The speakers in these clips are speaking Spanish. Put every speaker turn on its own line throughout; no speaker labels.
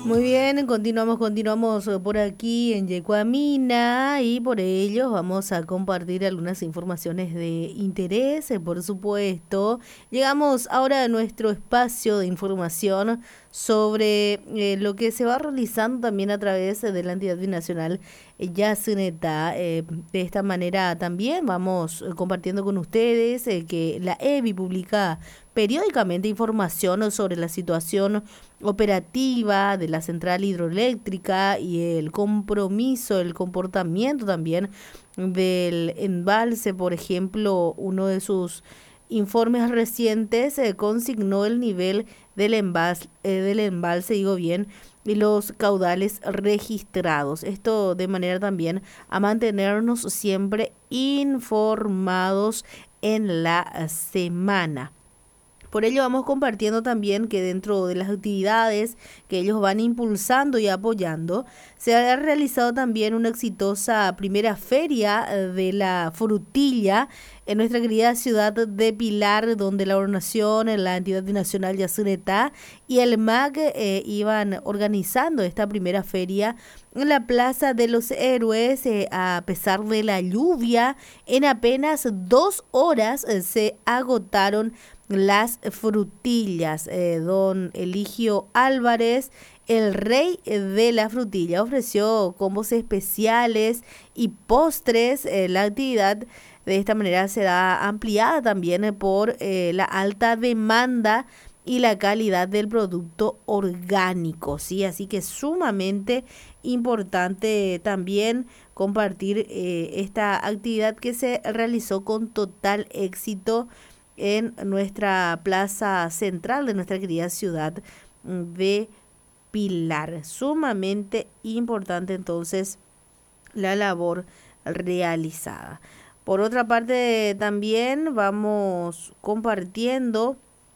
Muy bien, continuamos por aquí en Yecuamina y por ello vamos a compartir algunas informaciones de interés, por supuesto. Llegamos ahora a nuestro espacio de información sobre lo que se va realizando también a través de la entidad binacional Yacyretá. De esta manera también vamos compartiendo con ustedes que la EBI publica periódicamente información sobre la situación operativa de la central hidroeléctrica y el compromiso, el comportamiento también del embalse. Por ejemplo, uno de sus informes recientes consignó el nivel del embalse, digo bien, y los caudales registrados. Esto de manera también a mantenernos siempre informados en la semana. Por ello vamos compartiendo también que dentro de las actividades que ellos van impulsando y apoyando, se ha realizado también una exitosa primera feria de la frutilla en nuestra querida ciudad de Pilar, donde la Gobernación, la entidad nacional Yacyretá y el MAC iban organizando esta primera feria en la Plaza de los Héroes. A pesar de la lluvia, en apenas 2 horas se agotaron las frutillas. Don Eligio Álvarez, el rey de la frutilla, ofreció combos especiales y postres. La actividad de esta manera será ampliada también por la alta demanda y la calidad del producto orgánico, ¿sí? Así que es sumamente importante también compartir esta actividad que se realizó con total éxito en nuestra plaza central de nuestra querida ciudad de Pilar. Sumamente importante entonces la labor realizada. Por otra parte, también vamos compartiendo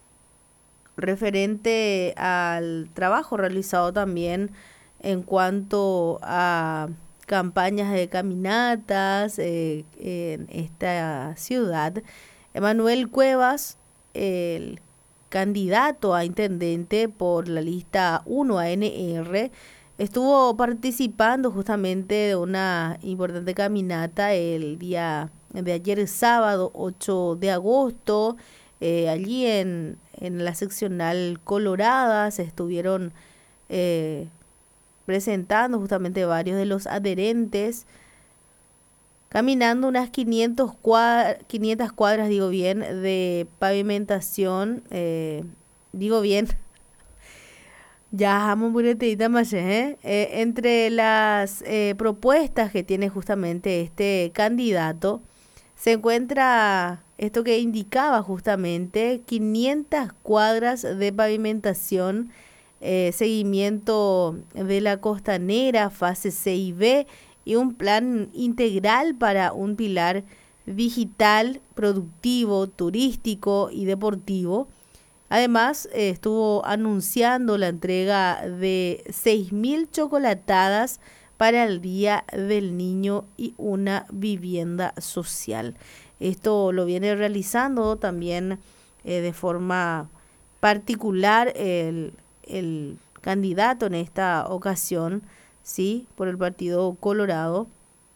referente al trabajo realizado también en cuanto a campañas de caminatas en esta ciudad. Emanuel Cuevas, el candidato a intendente por la lista 1 ANR, estuvo participando justamente de una importante caminata el día de ayer, sábado 8 de agosto, allí en la seccional Colorada. Se estuvieron presentando justamente varios de los adherentes, caminando unas 500 cuadras, digo bien, de pavimentación, digo bien, ya vamos buretita más, entre las propuestas que tiene justamente este candidato, se encuentra esto que indicaba justamente 500 cuadras de pavimentación, seguimiento de la costanera, fase C y B, y un plan integral para un pilar digital, productivo, turístico y deportivo. Además, estuvo anunciando la entrega de 6.000 chocolatadas para el Día del Niño y una vivienda social. Esto lo viene realizando también de forma particular el candidato en esta ocasión, ¿sí?, por el Partido Colorado,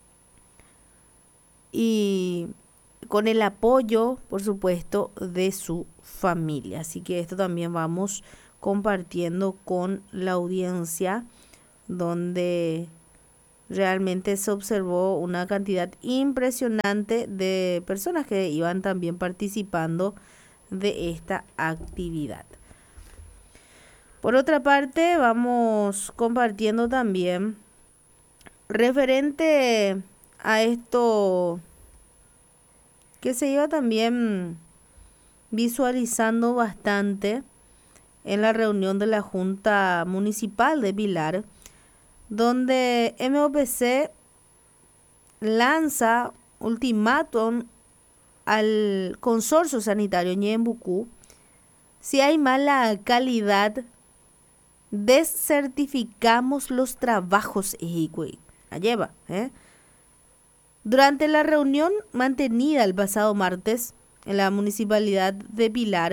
y con el apoyo, por supuesto, de su familia. Así que esto también vamos compartiendo con la audiencia, donde realmente se observó una cantidad impresionante de personas que iban también participando de esta actividad. Por otra parte, vamos compartiendo también referente a esto que se iba también visualizando bastante en la reunión de la Junta Municipal de Pilar, donde MOPC lanza ultimátum al consorcio sanitario Ñembucú: si hay mala calidad, descertificamos los trabajos. Lleva, Durante la reunión mantenida el pasado martes en la municipalidad de Pilar,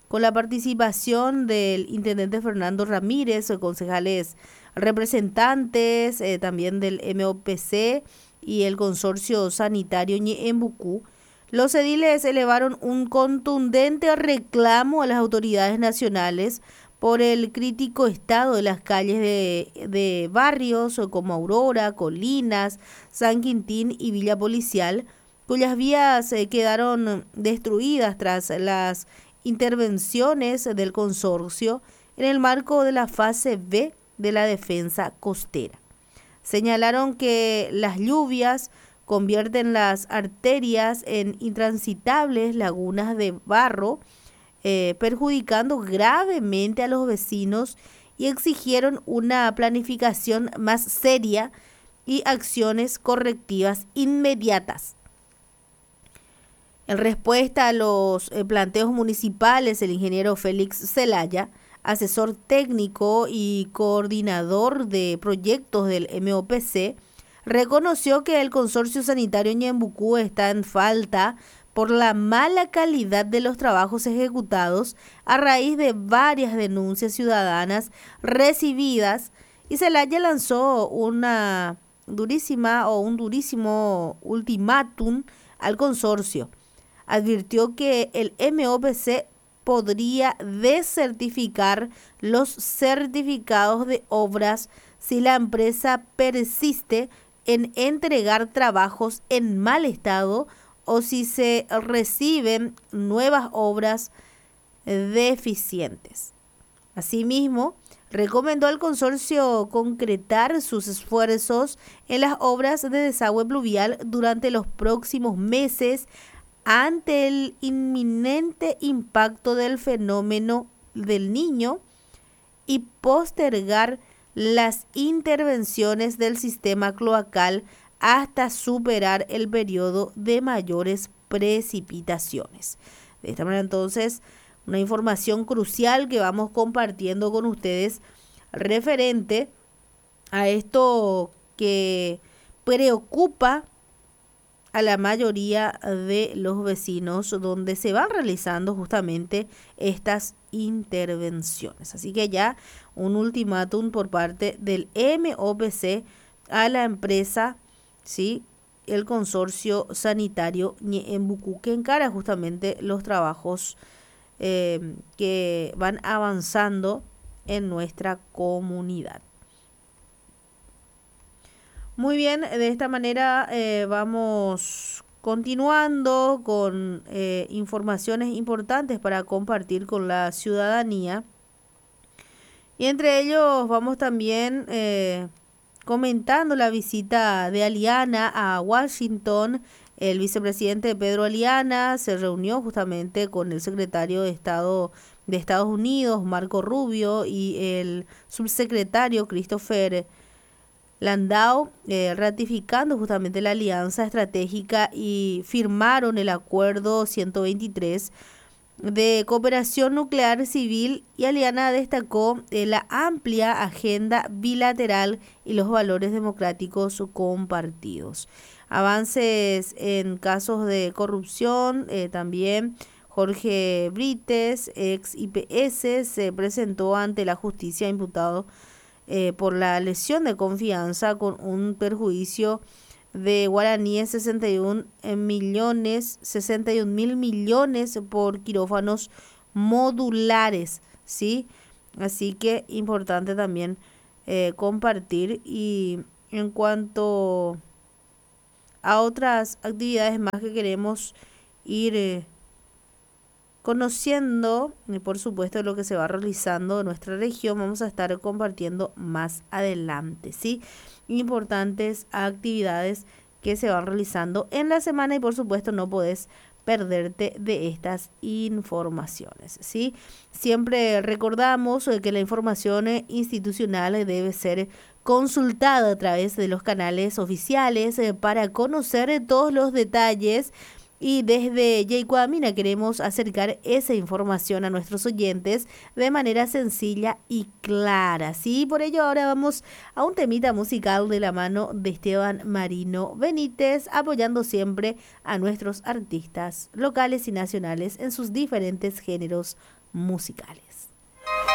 con la participación del intendente Fernando Ramírez, concejales representantes también del MOPC y el consorcio sanitario Ñeembucú. Los ediles elevaron un contundente reclamo a las autoridades nacionales por el crítico estado de las calles de barrios como Aurora, Colinas, San Quintín y Villa Policial, cuyas vías quedaron destruidas tras las intervenciones del consorcio en el marco de la fase B de la defensa costera. Señalaron que las lluvias convierten las arterias en intransitables lagunas de barro, perjudicando gravemente a los vecinos, y exigieron una planificación más seria y acciones correctivas inmediatas. En respuesta a los planteos municipales, el ingeniero Félix Zelaya, asesor técnico y coordinador de proyectos del MOPC, reconoció que el consorcio sanitario Ñeembucú está en falta por la mala calidad de los trabajos ejecutados a raíz de varias denuncias ciudadanas recibidas, y Zelaya lanzó un durísimo ultimátum al consorcio. Advirtió que el MOPC podría desertificar los certificados de obras si la empresa persiste en entregar trabajos en mal estado o si se reciben nuevas obras deficientes. Asimismo, recomendó al consorcio concretar sus esfuerzos en las obras de desagüe pluvial durante los próximos meses ante el inminente impacto del fenómeno del Niño, y postergar las intervenciones del sistema cloacal hasta superar el periodo de mayores precipitaciones. De esta manera, entonces, una información crucial que vamos compartiendo con ustedes referente a esto que preocupa a la mayoría de los vecinos, donde se van realizando justamente estas intervenciones. Así que ya un ultimátum por parte del MOPC a la empresa, ¿sí?, el consorcio sanitario Ñeembucú, que encara justamente los trabajos que van avanzando en nuestra comunidad. Muy bien, de esta manera vamos continuando con informaciones importantes para compartir con la ciudadanía. Y entre ellos vamos también comentando la visita de Aliana a Washington. El vicepresidente Pedro Aliana se reunió justamente con el secretario de Estado de Estados Unidos, Marco Rubio, y el subsecretario Christopher Landau, ratificando justamente la alianza estratégica, y firmaron el acuerdo 123 de cooperación nuclear civil. Y Aliana destacó la amplia agenda bilateral y los valores democráticos compartidos. Avances en casos de corrupción, también Jorge Brites, ex IPS, se presentó ante la justicia imputado por la lesión de confianza con un perjuicio de guaraníes 61 mil millones por quirófanos modulares, ¿sí? Así que importante también compartir. Y en cuanto a otras actividades más que queremos ir conociendo, por supuesto, lo que se va realizando en nuestra región, vamos a estar compartiendo más adelante, ¿sí? Importantes actividades que se van realizando en la semana, y por supuesto no podés perderte de estas informaciones, ¿sí? Siempre recordamos que la información institucional debe ser consultada a través de los canales oficiales para conocer todos los detalles. Y desde Yeicuamina queremos acercar esa información a nuestros oyentes de manera sencilla y clara, ¿sí? Por ello ahora vamos a un temita musical de la mano de Esteban Marino Benítez, apoyando siempre a nuestros artistas locales y nacionales en sus diferentes géneros musicales.